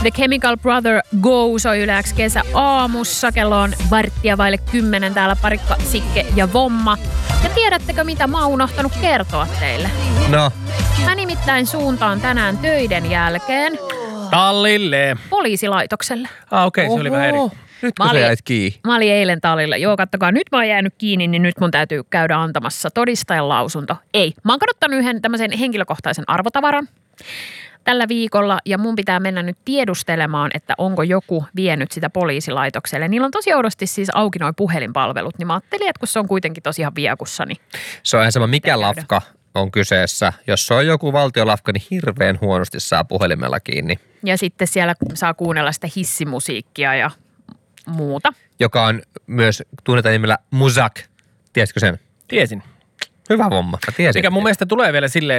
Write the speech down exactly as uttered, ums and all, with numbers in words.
The Chemical Brother Go soi yleensä kesä aamussa. Kello on varttia vaille kymmenen. Täällä Parikka, Sikke ja Vomma. Ja tiedättekö, mitä mä oon unohtanut kertoa teille? No. Mä nimittäin suuntaan tänään töiden jälkeen tallille. Poliisilaitokselle. Ah, okei, okay, se oli vähän eri. Nyt kun sä jäit kiinni. Mä olin eilen tallilla. Joo, kattokaa, nyt mä oon jäänyt kiinni, niin nyt mun täytyy käydä antamassa todistajan lausunto. Ei, mä oon kadottanut yhden tämmöisen henkilökohtaisen arvotavaran tällä viikolla ja mun pitää mennä nyt tiedustelemaan, että onko joku vienyt sitä poliisilaitokselle. Niillä on tosi oudosti siis auki noi puhelinpalvelut, niin mä ajattelin, että kun se on kuitenkin tosiaan viekussa, niin... Se on ihan sama, mikä lafka on kyseessä. Jos se on joku valtiolafka, niin hirveän huonosti saa puhelimella kiinni. Ja sitten siellä saa kuunnella sitä hissimusiikkia ja muuta. Joka on myös tunnetaan nimellä Muzak. Tiesitkö sen? Tiesin. Hyvä homma. Mä tiesin. Mikä mun mielestä tulee vielä silleen,